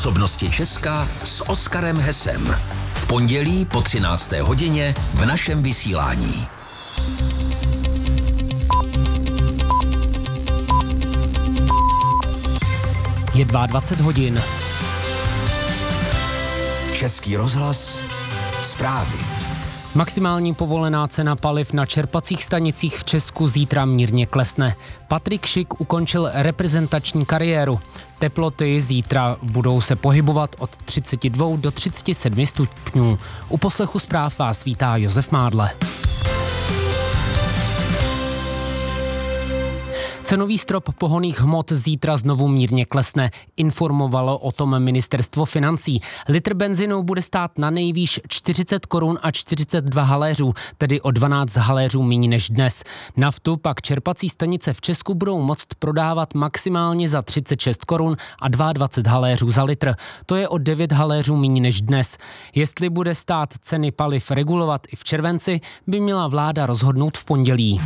Osobnosti Česka s Oskarem Hesem. V pondělí po 13. hodině v našem vysílání. Je 22 hodin. Český rozhlas, zprávy. Maximální povolená cena paliv na čerpacích stanicích v Česku zítra mírně klesne. Patrik Šik ukončil reprezentační kariéru. Teploty zítra budou se pohybovat od 32 do 37 stupňů. U poslechu zpráv vás vítá Josef Mádle. Cenový strop pohonných hmot zítra znovu mírně klesne, informovalo o tom ministerstvo financí. Litr benzinu bude stát na nejvýš 40 korun a 42 haléřů, tedy o 12 haléřů míň než dnes. Naftu pak čerpací stanice v Česku budou moct prodávat maximálně za 36 korun a 22 haléřů za litr. To je o 9 haléřů míň než dnes. Jestli bude stát ceny paliv regulovat i v červenci, by měla vláda rozhodnout v pondělí.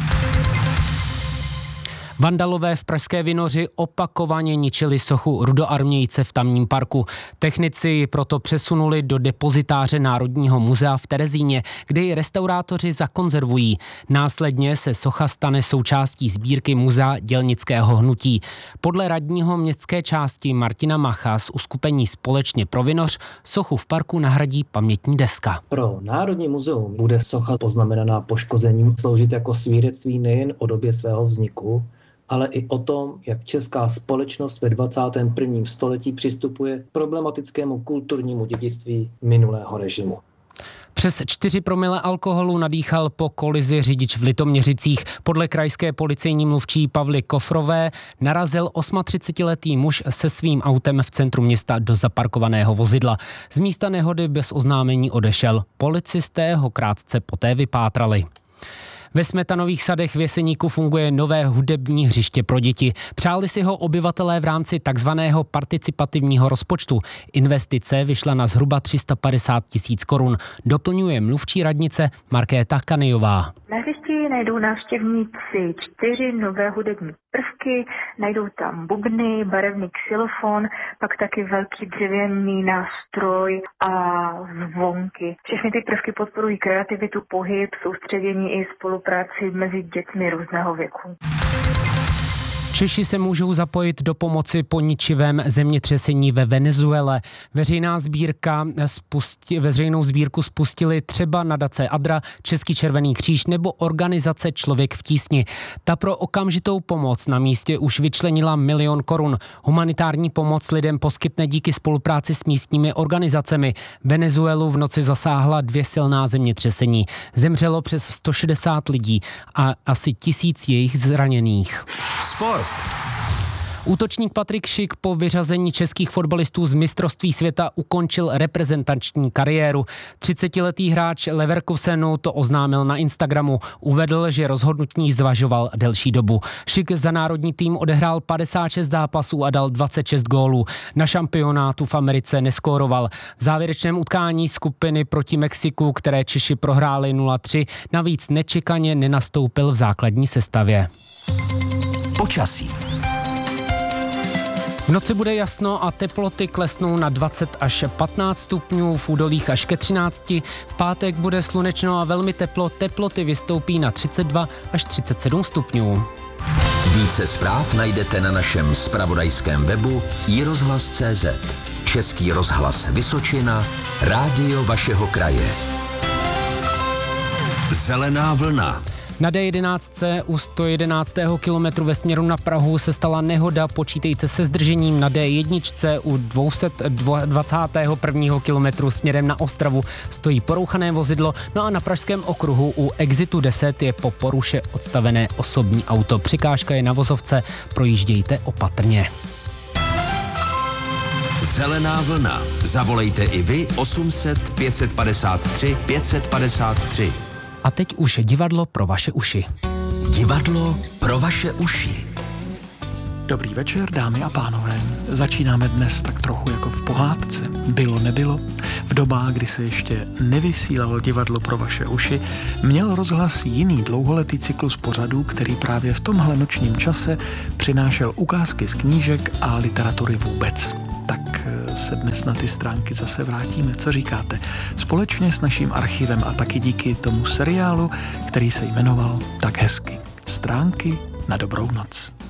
Vandalové v Pražské Vinoři opakovaně ničili sochu rudoarmějce v tamním parku. Technici ji proto přesunuli do depozitáře Národního muzea v Terezíně, kde ji restaurátoři zakonzervují. Následně se socha stane součástí sbírky Muzea dělnického hnutí. Podle radního městské části Martina Macha z uskupení Společně pro Vinoř sochu v parku nahradí pamětní deska. Pro Národní muzeum bude socha poznamenaná poškozením sloužit jako svědectví nejen o době svého vzniku, ale i o tom, jak česká společnost ve 21. století přistupuje k problematickému kulturnímu dědictví minulého režimu. Přes 4 promile alkoholu nadýchal po kolizi řidič v Litoměřicích. Podle krajské policejní mluvčí Pavly Kofrové narazil 38letý muž se svým autem v centru města do zaparkovaného vozidla. Z místa nehody bez oznámení odešel. Policisté ho krátce poté vypátrali. Ve Smetanových sadech v Jeseníku funguje nové hudební hřiště pro děti. Přáli si ho obyvatelé v rámci takzvaného participativního rozpočtu. Investice vyšla na zhruba 350 000 korun. Doplňuje mluvčí radnice Markéta Kanejová. Na hřišti najdou návštěvníci 4 nové hudební prvky, najdou tam bubny, barevný xylofon, pak taky velký dřevěný nástroj a zvonky. Všechny ty prvky podporují kreativitu, pohyb, soustředění i spolupráci mezi dětmi různého věku. Češi se můžou zapojit do pomoci po ničivém zemětřesení ve Venezuele. Veřejnou sbírku spustili třeba nadace Adra, Český červený kříž nebo organizace Člověk v tísni. Ta pro okamžitou pomoc na místě už vyčlenila 1 000 000 korun. Humanitární pomoc lidem poskytne díky spolupráci s místními organizacemi. Venezuelu v noci zasáhla 2 silná zemětřesení. Zemřelo přes 160 lidí a asi 1000 jejich zraněných. Sport. Útočník Patrik Šik po vyřazení českých fotbalistů z mistrovství světa ukončil reprezentační kariéru. 30letý hráč Leverkusenu to oznámil na Instagramu. Uvedl, že rozhodnutí zvažoval delší dobu. Šik za národní tým odehrál 56 zápasů a dal 26 gólů. Na šampionátu v Americe neskóroval. V závěrečném utkání skupiny proti Mexiku, které Češi prohráli 0-3, navíc nečekaně nenastoupil v základní sestavě. Počasí. V noci bude jasno a teploty klesnou na 20 až 15 stupňů, v údolích až ke 13. V pátek bude slunečno a velmi teplo, teploty vystoupí na 32 až 37 stupňů. Více zpráv najdete na našem zpravodajském webu iRozhlas.cz. Český rozhlas Vysočina, rádio vašeho kraje. Zelená vlna. Na D11 u 111. kilometru ve směru na Prahu se stala nehoda, počítejte se zdržením. Na D1 u 221. kilometru směrem na Ostravu stojí porouchané vozidlo, no a na pražském okruhu u exitu 10 je po poruše odstavené osobní auto. Překážka je na vozovce, projíždějte opatrně. Zelená vlna. Zavolejte i vy 800 553 553. A teď už divadlo pro vaše uši. Divadlo pro vaše uši. Dobrý večer, dámy a pánové. Začínáme dnes tak trochu jako v pohádce. Bylo, nebylo. V dobách, kdy se ještě nevysílalo divadlo pro vaše uši, měl rozhlas jiný dlouholetý cyklus pořadů, který právě v tomhle nočním čase přinášel ukázky z knížek a literatury vůbec. Tak se dnes na ty stránky zase vrátíme. Co říkáte? Společně s naším archivem a taky díky tomu seriálu, který se jmenoval tak hezky Stránky na dobrou noc.